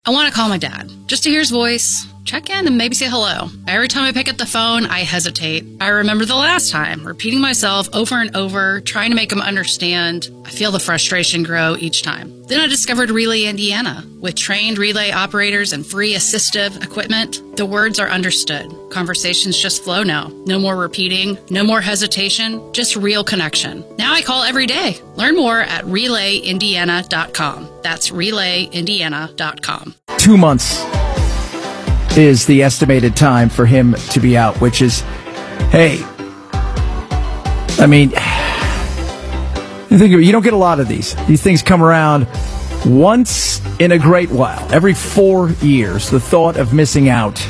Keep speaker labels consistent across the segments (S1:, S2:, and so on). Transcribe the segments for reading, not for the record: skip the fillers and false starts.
S1: I want to call my dad just to hear his voice, check in, and maybe say hello. Every time I pick up the phone, I hesitate. I remember the last time, repeating myself over and over, trying to make him understand. I feel the frustration grow each time. Then I discovered Relay Indiana. With trained relay operators and free assistive equipment, the words are understood. Conversations just flow now. No more repeating, no more hesitation, just real connection. Now I call every day. Learn more at RelayIndiana.com. That's RelayIndiana.com.
S2: 2 months is the estimated time for him to be out, which is, hey, I mean, you don't get a lot of these. These things come around once in a great while. Every 4 years, the thought of missing out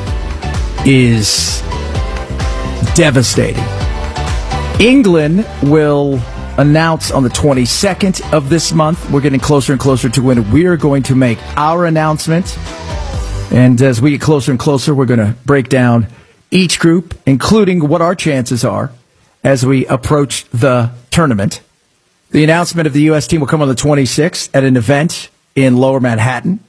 S2: is devastating. England will announce on the 22nd of this month. We're getting closer and closer to when we're going to make our announcement. And as we get closer and closer, we're going to break down each group, including what our chances are as we approach the tournament. The announcement of the U.S. team will come on the 26th at an event in Lower Manhattan.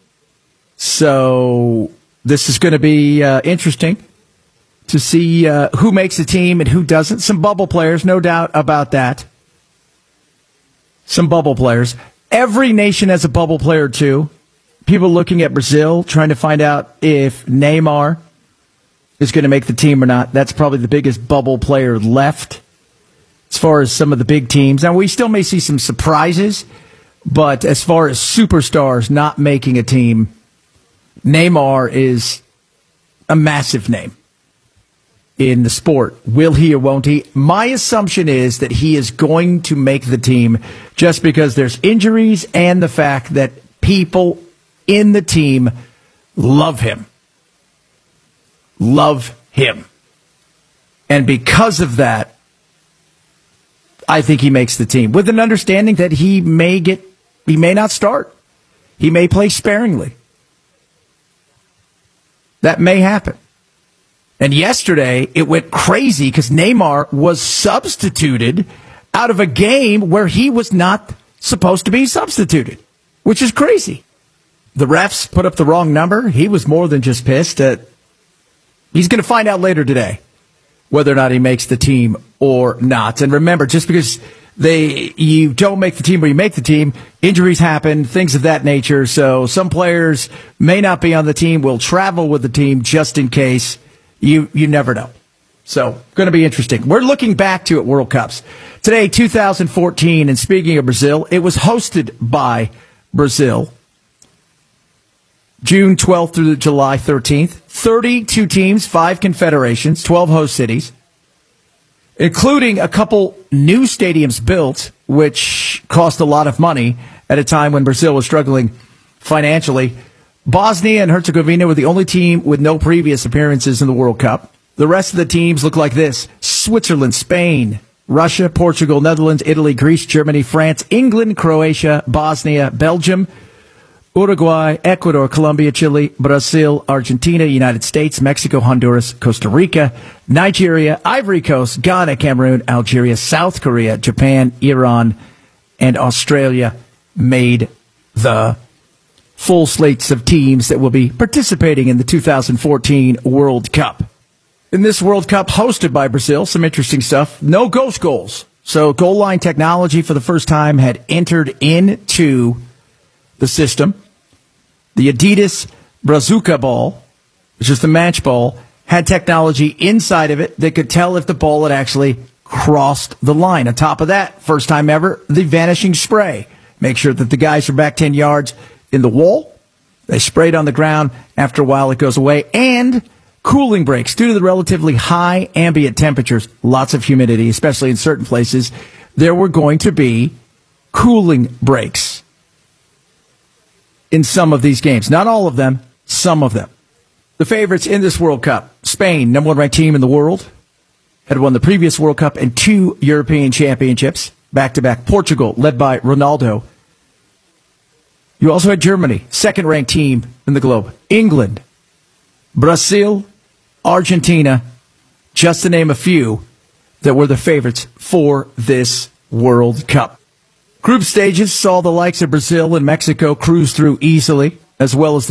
S2: So this is going to be interesting to see who makes the team and who doesn't. Some bubble players, no doubt about that. Some bubble players. Every nation has a bubble player, too. People looking at Brazil, trying to find out if Neymar is going to make the team or not. That's probably the biggest bubble player left as far as some of the big teams. Now, we still may see some surprises, but as far as superstars not making a team, Neymar is a massive name in the sport. Will he or won't he? My assumption is that he is going to make the team just because there's injuries and the fact that people in the team love him. Love him. And because of that, I think he makes the team with an understanding that he may not start. He may play sparingly. That may happen. And yesterday, it went crazy because Neymar was substituted out of a game where he was not supposed to be substituted, which is crazy. The refs put up the wrong number. He was more than just pissed. He's going to find out later today whether or not he makes the team or not. And remember, just because you don't make the team or you make the team, injuries happen, things of that nature. So some players may not be on the team, will travel with the team just in case. You never know. So, going to be interesting. We're looking back to at World Cups. Today, 2014, and speaking of Brazil, it was hosted by Brazil. June 12th through July 13th. 32 teams, 5 confederations, 12 host cities, including a couple new stadiums built, which cost a lot of money at a time when Brazil was struggling financially. Bosnia and Herzegovina were the only team with no previous appearances in the World Cup. The rest of the teams look like this: Switzerland, Spain, Russia, Portugal, Netherlands, Italy, Greece, Germany, France, England, Croatia, Bosnia, Belgium, Uruguay, Ecuador, Colombia, Chile, Brazil, Argentina, United States, Mexico, Honduras, Costa Rica, Nigeria, Ivory Coast, Ghana, Cameroon, Algeria, South Korea, Japan, Iran, and Australia made the full slates of teams that will be participating in the 2014 World Cup. In this World Cup hosted by Brazil, some interesting stuff. No ghost goals. So goal line technology for the first time had entered into the system. The Adidas Brazuca ball, which is the match ball, had technology inside of it that could tell if the ball had actually crossed the line. On top of that, first time ever, the vanishing spray. Make sure that the guys are back 10 yards in the wall. They spray it on the ground. After a while, it goes away. And cooling breaks due to the relatively high ambient temperatures, lots of humidity, especially in certain places. There were going to be cooling breaks in some of these games. Not all of them, some of them. The favorites in this World Cup: Spain, number 1 ranked team in the world, had won the previous World Cup and 2 European championships, back-to-back. Portugal, led by Ronaldo. You also had Germany, 2nd ranked team in the globe. England, Brazil, Argentina, just to name a few that were the favorites for this World Cup. Group stages saw the likes of Brazil and Mexico cruise through easily, as well as